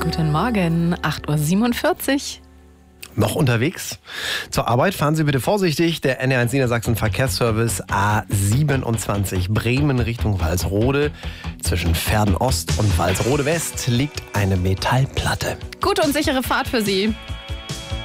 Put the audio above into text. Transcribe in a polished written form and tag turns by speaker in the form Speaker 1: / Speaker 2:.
Speaker 1: Guten Morgen, 8.47 Uhr.
Speaker 2: Noch unterwegs? Zur Arbeit fahren Sie bitte vorsichtig. Der NR1 Niedersachsen Verkehrsservice A27 Bremen Richtung Walsrode. Zwischen Verden Ost und Walsrode West liegt eine Metallplatte.
Speaker 1: Gute und sichere Fahrt für Sie.